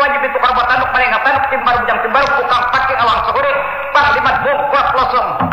wajib itu karbotanuk paling ngatanuk timbar bujang timbar tukang pakai awang sore panglimat bongkok losong